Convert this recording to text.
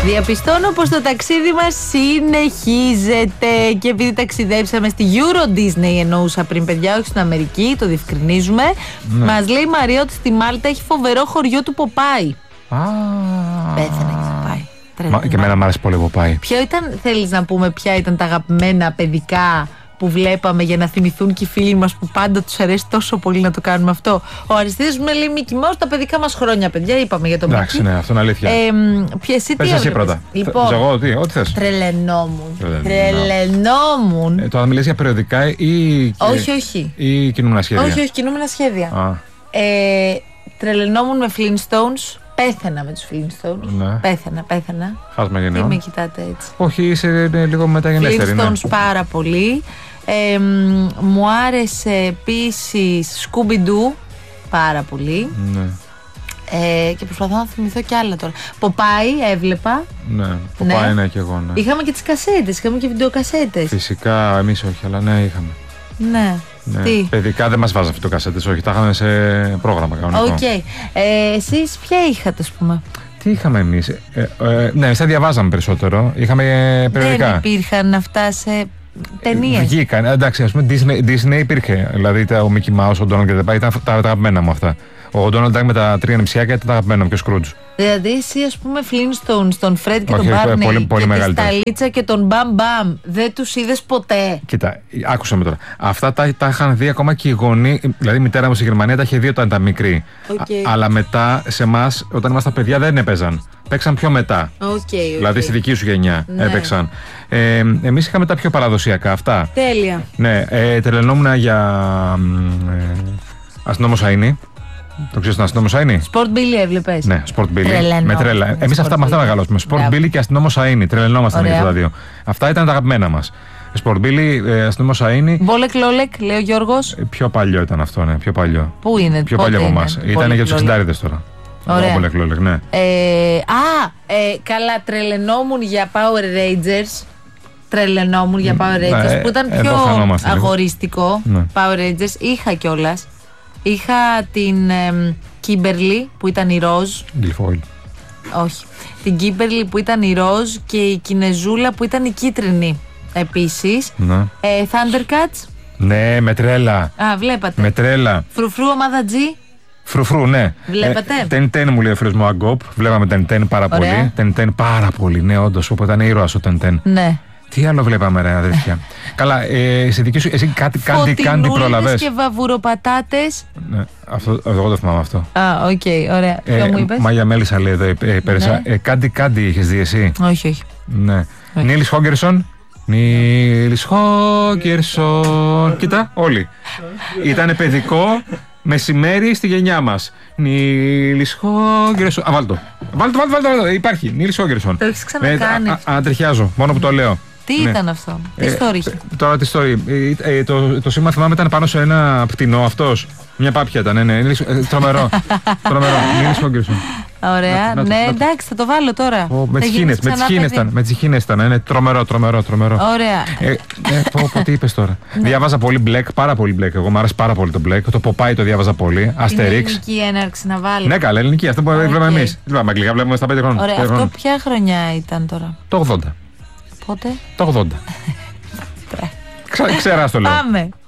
Διαπιστώνω πως το ταξίδι μας συνεχίζεται και επειδή ταξιδέψαμε στη Euro Disney, εννοούσα πριν, παιδιά, όχι στην Αμερική, το διευκρινίζουμε. Ναι. Μας λέει η Μαρία ότι στη Μάλτα έχει φοβερό χωριό του Ποπάι. Πέθανε και Ποπάι. Και εμένα μου άρεσε πολύ Ποπάι. Ποιο ήταν, θέλεις να πούμε, ποια ήταν τα αγαπημένα παιδικά που βλέπαμε για να θυμηθούν και οι φίλοι μας που πάντα τους αρέσει τόσο πολύ να το κάνουμε αυτό? Ο Αριστίδης μου λέει Μίκη Μάους τα παιδικά μας χρόνια, παιδιά. Είπαμε για τον Μίκη. Εντάξει, ναι, αυτό είναι αλήθεια. Πες εσύ πρώτα. Λοιπόν, εγώ, ό,τι θες. Τρελαινόμουν. Τώρα μιλείς για περιοδικά ή. Όχι. Ή κινούμενα σχέδια? Όχι, κινούμενα σχέδια. Τρελαινόμουν με Flintstones. Πέθανα με τους Flintstones. Ναι. Πέθανα. Χάσμα γενναιών. Μην με κοιτάτε έτσι. Όχι, είσαι λίγο μεταγενέστερη. Flintstones πάρα πολύ. Μου άρεσε επίσης Scooby-Doo πάρα πολύ. Ναι. Και προσπαθώ να θυμηθώ κι άλλα τώρα. Ποπάι έβλεπα. Ναι, Ποπάι ναι, και εγώ. Ναι. Είχαμε και τις κασέτες, είχαμε και βιντεοκασέτες. Φυσικά, εμείς όχι, αλλά ναι, είχαμε. Ναι. Ναι. Τι? Παιδικά δεν μας βάζανε βιντεοκασέτες, όχι, τα είχαμε σε πρόγραμμα κανονικό. Οκ. Εσείς ποια είχατε, ας πούμε? Τι είχαμε εμείς? Ναι, εμείς τα διαβάζαμε περισσότερο. Είχαμε περιοδικά. Δεν υπήρχαν αυτά σε ταινίες. Βγήκαν. Εντάξει, ας πούμε Disney υπήρχε. Δηλαδή ο Mickey Mouse, ο Donald και τα ήταν τα αγαπημένα μου αυτά. Ο Donald Duck με τα τρία νηψιάκια ήταν τα αγαπημένα μου και ο Scrooge. Δηλαδή εσύ, ας πούμε, Flintstones, τον Fred και Όχι, τον Barney πολύ και τη μεγαλύτερο. Σταλίτσα και τον Μπαμ Μπαμ, δεν τους είδες ποτέ? Κοίτα, άκουσα με τώρα. Αυτά τα είχαν δει ακόμα και οι γονείς. Δηλαδή η μητέρα μου στη Γερμανία τα είχε δει όταν ήταν μικρή. Αλλά μετά σε εμάς, όταν ήμασταν παιδιά, δεν έπαιζαν. Παίξαν πιο μετά. Δηλαδή στη δική σου γενιά έπαιξαν. Εμείς είχαμε τα πιο παραδοσιακά αυτά. Τέλεια. Ναι, τρελαινόμουν για Αστυνόμο Σαΐνη. Το ξέρεις τον Αστυνόμο Σαΐνη? Sport Billy έβλεπες? Ναι, Sport Billy. Με τρέλα. Εμείς αυτά με αυτά μεγαλώσαμε. Sport Billy και Αστυνόμο Σαΐνη. Τρελαινόμασταν για τα δύο. Αυτά ήταν τα αγαπημένα μας. Sport Billy, Αστυνόμο Σαΐνη. Μπόλεκ Λόλεκ, λέει ο Γιώργος. Πιο παλιό ήταν αυτό, ναι. Πιο παλιό. Πού είναι? Πιο παλιό από εμάς. Ήταν για τους 60'ες τώρα. Ωραία. Μπόλεκ Λόλεκ, ναι. Καλά, τρελαινόμουν για Power Rangers. Τρελαινόμουν για Power Rangers, που ήταν πιο αγοριστικό. Ναι. Power Rangers. Είχα κιόλας. Είχα την Kimberly που ήταν η ροζ. Γκυλφόιλ. Όχι. Την Kimberly που ήταν η ροζ και η Κινεζούλα που ήταν η κίτρινη επίσης. Ναι. Thundercats. Ναι, με τρέλα. Βλέπατε. Με τρέλα. Φρουφρού ομάδα G. Φρουφρού, ναι. Βλέπατε. Τεν μου λέει ο φίλος μου Αγκόπ. Βλέπαμε Τεν πάρα πολύ. Τεν πάρα πολύ, ναι, όντως. Οπότε ήταν ήρωας ο Τεν. Ναι. Τι άλλο βλέπαμε, ρε αδέρφια? Καλά, σε δική σου, εσύ κάτι πρόλαβες? Και βαβουροπατάτες. Ναι, αυτό, εγώ το θυμάμαι αυτό. Οκ, ωραία. Ποιο μου είπες? Μάγια Μέλισσα λέει εδώ πέρασα. Κάτι είχες δει εσύ? Όχι. Ναι. Νίλης Χόγκερσον. Νίλης Χόγκερσον. Κοίτα, όλοι. Ήτανε παιδικό μεσημέρι στη γενιά μας. Νίλης Χόγκερσον. Βάλτε. Υπάρχει. Νίλης Χόγκερσον. Το έχεις ξανακάνει. Ανατριχιάζω, μόνο που το λέω. Τι ήταν αυτό? Τι story είχε? Τώρα τι story. Το σήμα θυμάμαι ήταν πάνω σε ένα πτηνό αυτός. Μια πάπια ήταν, ναι. Τρομερό. Νίλης Χόγκερσον. Ωραία. Ναι, εντάξει, θα το βάλω τώρα. Με τις χήνες ήταν. Είναι τρομερό. Ωραία. Τι είπες τώρα? Διάβαζα πολύ Black, πάρα πολύ Black. Εγώ μου άρεσε πάρα πολύ το Black. Το Popeye το διάβαζα πολύ. Asterix. Ελληνική έναρξη να βάλω. Ναι, καλά, ελληνική. Αυτό που βλέπουμε εμείς. Δεν βλέπουμε αγγλικά, βλέπουμε στα 5 χρόνια. Ωραία. Αυτό ποια χρονιά ήταν τώρα? Το 80. Πότε? Το 80. Ξέρα το λέω. Πάμε.